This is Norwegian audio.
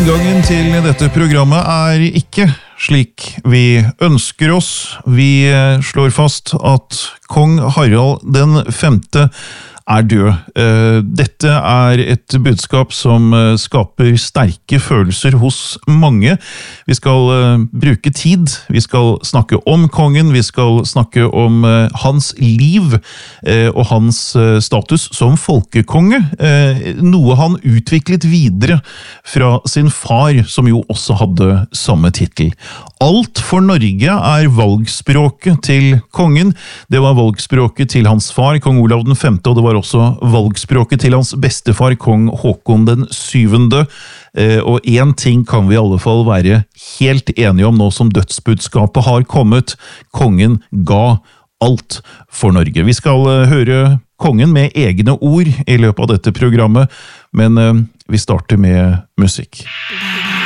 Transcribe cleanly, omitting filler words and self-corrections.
Inngangen til dette programmet er ikke slik vi ønsker oss. Vi slår fast at kong Harald den 5. er død. Dette er et budskap som skaper sterke følelser hos mange. Vi skal bruke tid, vi skal snakke om kongen, vi skal snakke om hans liv og hans status som folkekonge. Noe han utviklet videre fra sin far, som jo også hadde samme titel. Alt for Norge er valgspråket til kongen. Det var valgspråket til hans far, kong Olav den 5., og det var også valgspråket til hans bestefar, kong Håkon den 7. Og en ting kan vi i alle fall være helt enige om nå som dødsbudskapet har kommet. Kongen ga alt for Norge. Vi skal høre kongen med egne ord i løpet av dette programmet, men vi starter med musikk.